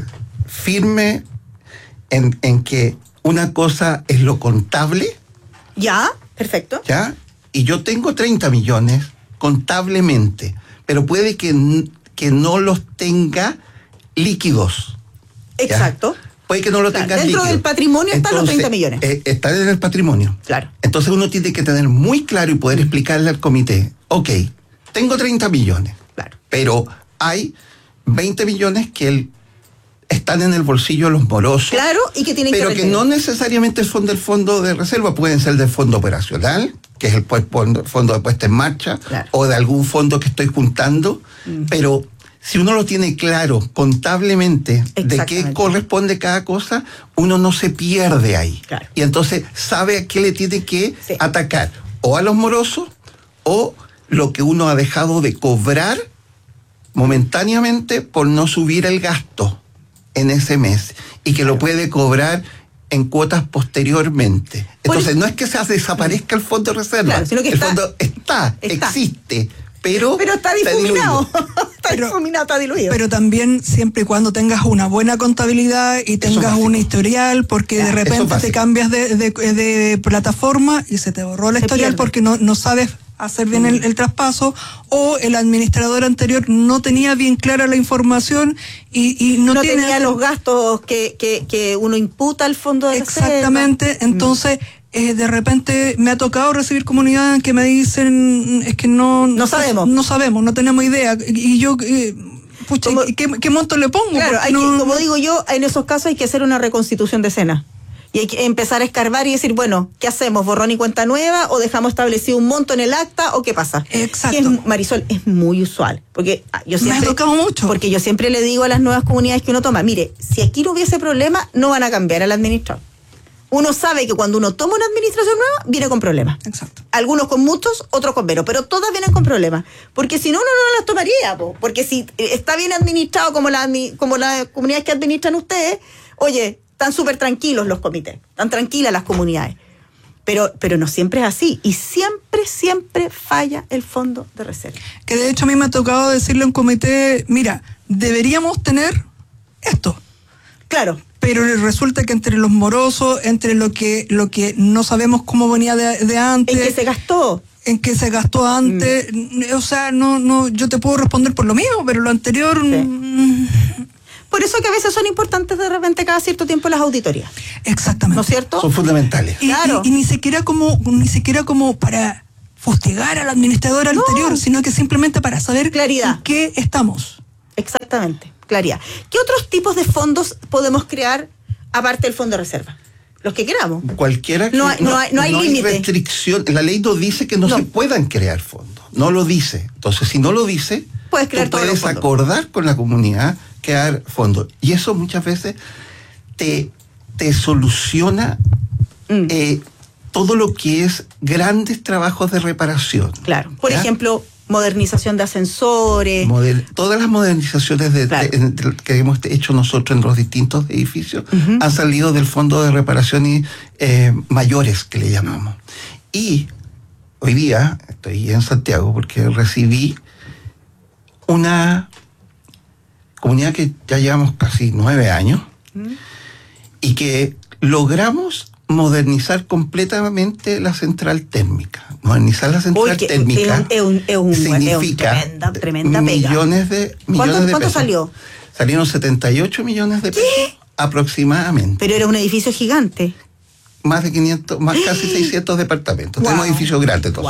firme en, en que una cosa es lo contable. Ya, perfecto. Ya, y yo tengo treinta millones contablemente, pero puede que, que no los tenga líquidos. Exacto. ¿Ya? Puede que no lo claro, tengas dentro líquido. del patrimonio están Entonces, los treinta millones. Eh, están en el patrimonio. Claro. Entonces uno tiene que tener muy claro y poder explicarle al comité, ok, tengo treinta millones, claro, pero hay veinte millones que el están en el bolsillo de los morosos. Claro, y que tienen pero que... Pero que no necesariamente son del fondo de reserva, pueden ser del fondo operacional, que es el fondo, fondo de puesta en marcha, claro, o de algún fondo que estoy juntando, mm. pero si uno lo tiene claro contablemente de qué corresponde cada cosa, uno no se pierde ahí. Claro. Y entonces sabe a qué le tiene que sí. atacar, o a los morosos, o lo que uno ha dejado de cobrar momentáneamente por no subir el gasto en ese mes, y que lo puede cobrar en cuotas posteriormente. Entonces, no es que se desaparezca el fondo de reserva, claro, sino que el está, fondo está, está, existe, pero, pero está difuminado, está, está pero, difuminado, está diluido. Pero también siempre y cuando tengas una buena contabilidad y tengas un historial, porque ya, de repente te cambias de, de, de plataforma y se te borró el historial pierde. Porque no, no sabes hacer bien el, el traspaso, o el administrador anterior no tenía bien clara la información y, y no, no tiene... tenía los gastos que, que, que uno imputa al fondo de reserva. Exactamente, entonces eh, de repente me ha tocado recibir comunidades que me dicen, es que no... No sabemos. No, no sabemos, no tenemos idea, y yo... Eh, pucha, como, ¿qué, ¿qué monto le pongo? Claro, hay no, que, como digo yo, en esos casos hay que hacer una reconstitución de escena. Y hay que empezar a escarbar y decir, bueno, ¿qué hacemos? ¿Borrón y cuenta nueva? ¿O dejamos establecido un monto en el acta? ¿O qué pasa? Exacto. Es, Marisol, es muy usual. Porque yo siempre, me ha tocado mucho. Porque yo siempre le digo a las nuevas comunidades que uno toma, mire, si aquí no hubiese problema, no van a cambiar al administrador. Uno sabe que cuando uno toma una administración nueva, viene con problemas. Exacto. Algunos con muchos, otros con menos, pero todas vienen con problemas. Porque si no, uno no las tomaría. Po. Porque si está bien administrado como la, como las comunidades que administran ustedes, oye... Están súper tranquilos los comités, están tranquilas las comunidades. Pero, pero no siempre es así. Y siempre, siempre falla el fondo de reserva. Que de hecho a mí me ha tocado decirle a un comité, mira, deberíamos tener esto. Claro. Pero resulta que entre los morosos, entre lo que, lo que no sabemos cómo venía de, de antes... ¿En qué se gastó? en qué se gastó antes, mm. o sea, no, no, yo te puedo responder por lo mío, pero lo anterior... Sí. Mm, por eso que a veces son importantes de repente cada cierto tiempo las auditorías. Exactamente. ¿No es cierto? Son fundamentales. Y, claro. y, y ni siquiera como, ni siquiera como para fustigar al administrador no. anterior, sino que simplemente para saber claridad. En qué estamos. Exactamente, claridad. ¿Qué otros tipos de fondos podemos crear aparte del fondo de reserva? Los que queramos. Cualquiera que no hay, no, no hay, no hay, no límite. Hay restricción. La ley no dice que no, no se puedan crear fondos. No lo dice. Entonces, si no lo dice, puedes, crear tú puedes acordar con la comunidad crear fondos. Y eso muchas veces te, te soluciona mm. eh, todo lo que es grandes trabajos de reparación. Claro. Por ¿ya? ejemplo, modernización de ascensores. Model, todas las modernizaciones de, claro. de, de, que hemos hecho nosotros en los distintos edificios uh-huh. han salido del fondo de reparación y, eh, mayores, que le llamamos. Y hoy día estoy en Santiago porque recibí una comunidad que ya llevamos casi nueve años uh-huh. y que logramos modernizar completamente la central térmica. Modernizar la central Uy, térmica es un, es un, significa es un tremenda, tremenda pega. millones de millones ¿Cuánto, de ¿cuánto pesos. salió? Salieron setenta y ocho millones de pesos ¿Qué? Aproximadamente. Pero era un edificio gigante. Más de quinientos, más casi seiscientos departamentos. Wow. Tenemos edificios grandes todos. Wow.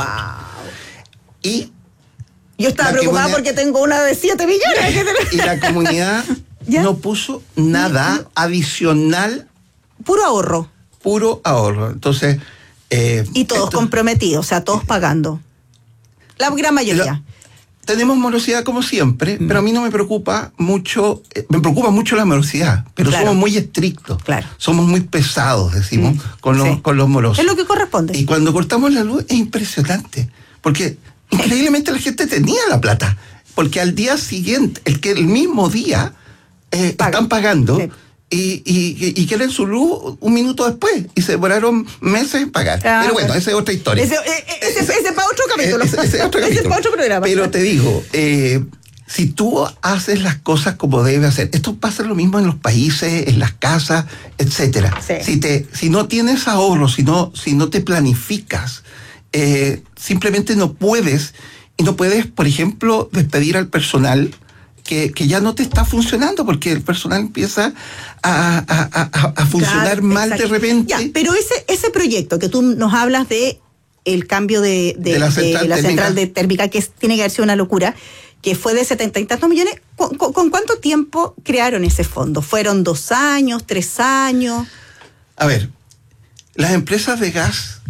Y yo estaba preocupada comunidad, porque tengo una de siete millones. Y la comunidad no puso nada adicional. Puro ahorro. Puro ahorro. Entonces... Eh, y todos esto, comprometidos, o sea, todos pagando. La gran mayoría. La, tenemos morosidad como siempre, mm. pero a mí no me preocupa mucho, eh, me preocupa mucho la morosidad, pero claro. somos muy estrictos. Claro. Somos muy pesados, decimos, mm. con, los, sí. con los morosos. Es lo que corresponde. Y cuando cortamos la luz es impresionante, porque increíblemente la gente tenía la plata, porque al día siguiente, el que el mismo día eh, están pagando... Sí. Y, y, y quieren su luz un minuto después y se demoraron meses en pagar. Ah, pero bueno, esa es otra historia. Ese, ese, ese, ese para otro capítulo. Ese, ese, otro capítulo. ese para otro programa. Pero te digo, eh, si tú haces las cosas como debe hacer, esto pasa lo mismo en los países, en las casas, etcétera. Sí. Si te, si no tienes ahorro, si no, si no te planificas, eh, simplemente no puedes, y no puedes, por ejemplo, despedir al personal. Que, que ya no te está funcionando porque el personal empieza a, a, a, a funcionar claro, mal exacto. de repente. Ya, pero ese, ese proyecto que tú nos hablas de el cambio de, de, de la central, de la térmica. central de térmica, que es, tiene que haber sido una locura, que fue de setenta y tantos millones, ¿con, con, ¿con cuánto tiempo crearon ese fondo? ¿Fueron dos años, tres años? A ver, las empresas de gas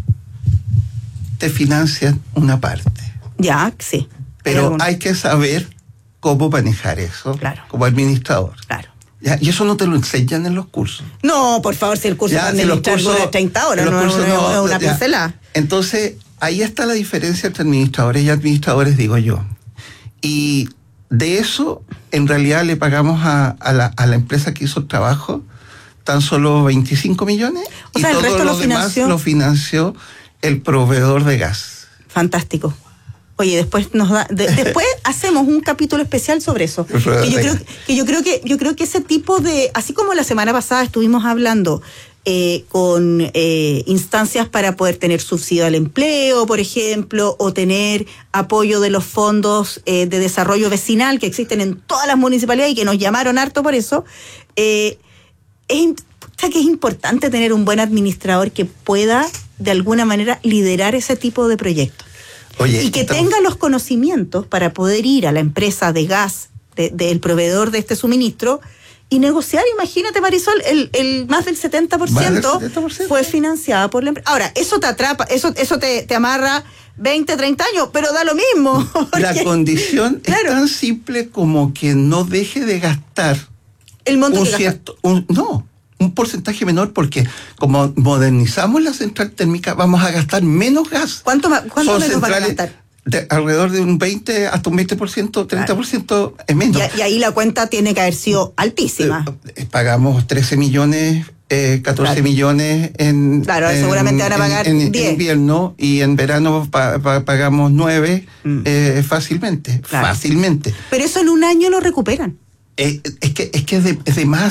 te financian una parte. Ya, sí. Pero hay que saber cómo manejar eso claro. como administrador. Claro. Ya, y eso no te lo enseñan en los cursos. No, por favor, si el curso ya, de administrar dura treinta horas, no es no, una pincelada. Entonces, ahí está la diferencia entre administradores y administradores, digo yo. Y de eso, en realidad, le pagamos a, a, la, a la empresa que hizo el trabajo tan solo veinticinco millones o y sea, todo el resto lo lo demás financió. lo financió el proveedor de gas. Fantástico. Oye, después nos da, de, después hacemos un capítulo especial sobre eso. Que yo creo que yo creo que yo creo que ese tipo de, así como la semana pasada estuvimos hablando eh, con eh, instancias para poder tener subsidio al empleo, por ejemplo, o tener apoyo de los fondos eh, de desarrollo vecinal que existen en todas las municipalidades y que nos llamaron harto por eso. Eh, es, que es importante tener un buen administrador que pueda de alguna manera liderar ese tipo de proyectos. Oye, y que estamos... tenga los conocimientos para poder ir a la empresa de gas de, del proveedor de este suministro y negociar. Imagínate, Marisol, el, el más del setenta por ciento fue financiada por la empresa. Ahora, eso te atrapa, eso, eso te, te amarra veinte, treinta años, pero da lo mismo. Porque, la condición claro. es tan simple como que no deje de gastar el monto un que cierto, un, no, un porcentaje menor, porque como modernizamos la central térmica, vamos a gastar menos gas. ¿Cuánto, cuánto menos van a gastar? De alrededor de un veinte hasta un veinte por ciento, treinta por ciento claro. es menos. Y, y ahí la cuenta tiene que haber sido altísima. Eh, pagamos trece millones, eh, catorce claro. millones en... Claro, en, seguramente van a pagar en, en, diez. En invierno, y en verano pa, pa, pagamos nueve mm. eh, fácilmente, claro. fácilmente. Pero eso en un año lo recuperan. Eh, es que es que es de, es de más...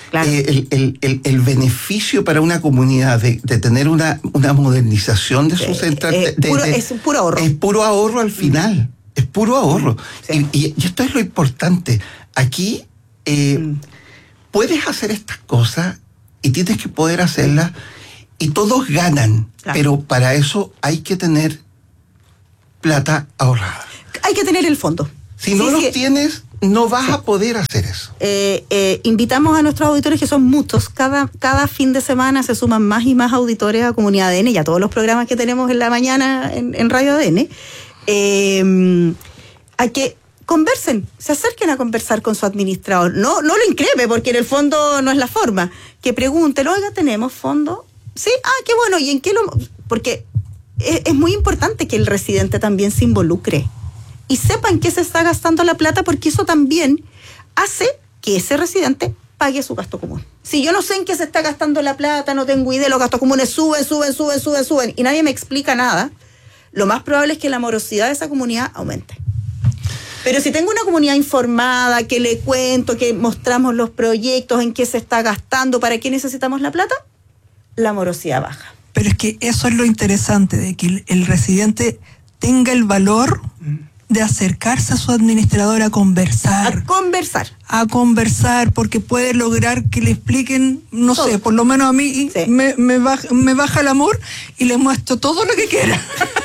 Claro. Eh, el, el, el, el beneficio para una comunidad de, de tener una, una modernización de su central eh, de, puro, de, es un puro ahorro. Es puro ahorro al final. Mm. Es puro ahorro. Sí. Y, y, y esto es lo importante. Aquí eh, mm. puedes hacer estas cosas y tienes que poder hacerlas y todos ganan. Claro. Pero para eso hay que tener plata ahorrada. Hay que tener el fondo. Si no sí, los sí. tienes, no vas sí. a poder hacer eso. Eh, eh, invitamos a nuestros auditores, que son muchos. Cada, cada fin de semana se suman más y más auditores a Comunidad A D N y a todos los programas que tenemos en la mañana en, en Radio A D N. Eh, a que conversen, se acerquen a conversar con su administrador. No, no lo increpe, porque en el fondo no es la forma. Que pregunten, oiga, ¿tenemos fondo? Sí, ah, qué bueno. ¿Y en qué lo...? Porque es, es muy importante que el residente también se involucre y sepan que se está gastando la plata, porque eso también hace que ese residente pague su gasto común. Si yo no sé en qué se está gastando la plata, no tengo idea, los gastos comunes suben, suben, suben, suben, suben, y nadie me explica nada, lo más probable es que la morosidad de esa comunidad aumente. Pero si tengo una comunidad informada, que le cuento, que mostramos los proyectos, en qué se está gastando, para qué necesitamos la plata, la morosidad baja. Pero es que eso es lo interesante, de que el, el residente tenga el valor de acercarse a su administrador a conversar. A conversar. A conversar, porque puede lograr que le expliquen, no todo. sé, por lo menos a mí sí. me, me, baja, me baja el amor y le muestro todo lo que quiera.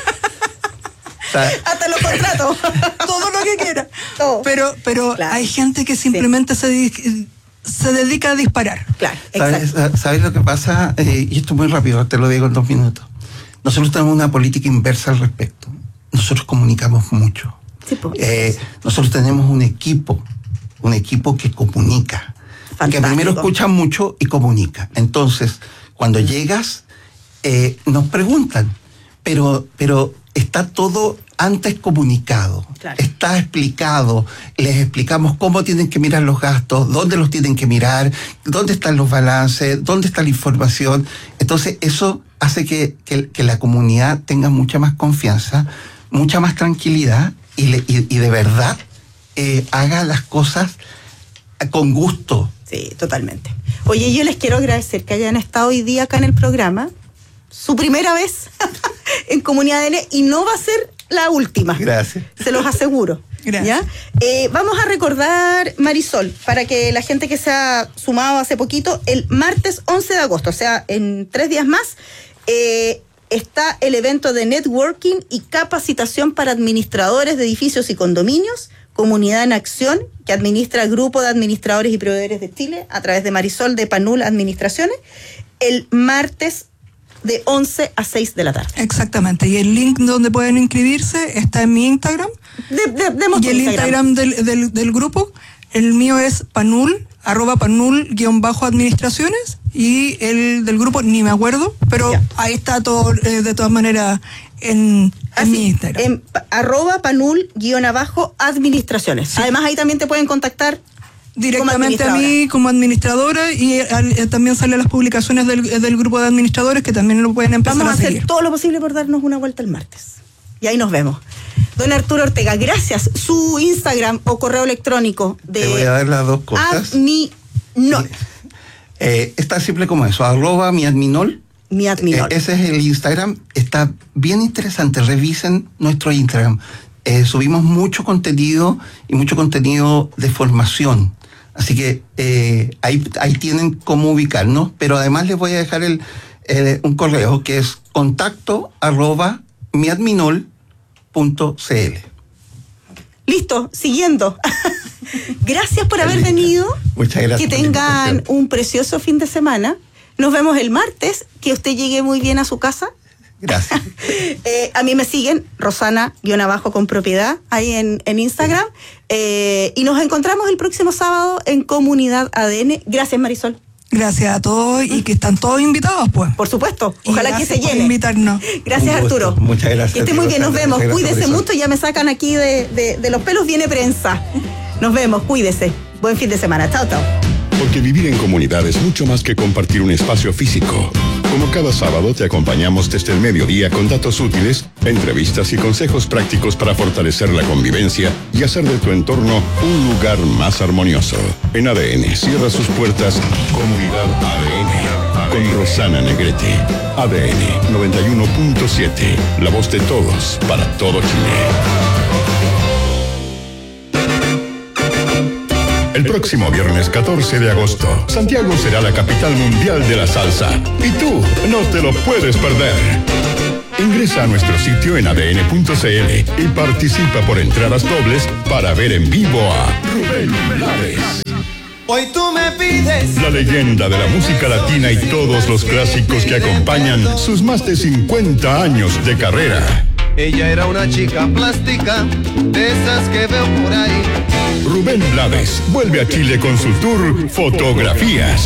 Hasta los contratos. Todo lo que quiera. Todo. Pero, pero claro. hay gente que simplemente sí. se, se dedica a disparar. Claro, ¿Sabes, ¿Sabes lo que pasa? Eh, y esto muy rápido, te lo digo en dos minutos. Nosotros tenemos una política inversa al respecto. Nosotros comunicamos mucho. Sí, pues. eh, nosotros tenemos un equipo, un equipo que comunica. Fantástico. Que primero escucha mucho y comunica. Entonces, cuando mm. llegas, eh, nos preguntan, pero, pero está todo antes comunicado, claro. está explicado, les explicamos cómo tienen que mirar los gastos, dónde los tienen que mirar, dónde están los balances, dónde está la información. Entonces, eso hace que, que, que la comunidad tenga mucha más confianza, mucha más tranquilidad y, le, y, y de verdad eh, haga las cosas con gusto. Sí, totalmente. Oye, yo les quiero agradecer que hayan estado hoy día acá en el programa, su primera vez en Comunidad A D N, y no va a ser la última. Gracias. Se los aseguro. Gracias. ¿Ya? Eh, vamos a recordar, Marisol, para que la gente que se ha sumado hace poquito, el martes once de agosto, o sea, en tres días más, eh, está el evento de networking y capacitación para administradores de edificios y condominios, Comunidad en Acción, que administra el Grupo de Administradores y Proveedores de Chile a través de Marisol de Panul Administraciones, el martes de once a seis de la tarde. Exactamente, y el link donde pueden inscribirse está en mi Instagram. De, de, y el Instagram, Instagram del, del, del grupo, el mío es panul, arroba panul guión bajo administraciones, y el del grupo ni me acuerdo, pero ya. ahí está todo, eh, de todas maneras, en, en mi Instagram. En arroba panul guión abajo administraciones. Sí. Además, ahí también te pueden contactar directamente a mí como administradora, y al, eh, también salen las publicaciones del, del grupo de administradores, que también lo pueden empezar a seguir. Vamos a hacer todo lo posible por darnos una vuelta el martes. Y ahí nos vemos. Don Arturo Ortega, gracias. Su Instagram o correo electrónico de... Te voy a dar las dos cosas. Adminol. Eh, es tan simple como eso, arroba mi adminol. Mi adminol. Eh, ese es el Instagram. Está bien interesante. Revisen nuestro Instagram. Eh, subimos mucho contenido y mucho contenido de formación. Así que eh, ahí, ahí tienen cómo ubicarnos, pero además les voy a dejar el, el, un correo que es contacto arroba miadminol punto cl. Listo, siguiendo. Gracias por haber venido. Muchas gracias. Que tengan un precioso fin de semana. Nos vemos el martes. Que usted llegue muy bien a su casa. Gracias. eh, a mí me siguen, Rosana-abajo con propiedad, ahí en, en Instagram. Eh, y nos encontramos el próximo sábado en Comunidad A D N. Gracias, Marisol. Gracias a todos, y que están todos invitados, pues. Por supuesto. Ojalá que se llene. Por invitarnos. Gracias, Arturo. Muchas gracias. Que esté muy bien, nos vemos. Cuídese mucho, ya me sacan aquí de, de, de los pelos, viene prensa. Nos vemos, cuídese. Buen fin de semana. Chao, chao. Porque vivir en comunidad es mucho más que compartir un espacio físico. Como cada sábado te acompañamos desde el mediodía con datos útiles, entrevistas y consejos prácticos para fortalecer la convivencia y hacer de tu entorno un lugar más armonioso. En A D N cierra sus puertas Comunidad A D N con Rosana Negrete. A D N noventa y uno punto siete, la voz de todos para todo Chile. El próximo viernes catorce de agosto, Santiago será la capital mundial de la salsa. Y tú no te lo puedes perder. Ingresa a nuestro sitio en A D N punto C L y participa por entradas dobles para ver en vivo a Rubén Blades. Hoy tú me pides La leyenda de la música latina y todos los clásicos que acompañan sus más de cincuenta años de carrera. Ella era una chica plástica, de esas que veo por ahí. Rubén Blades vuelve a Chile con su tour Fotografías.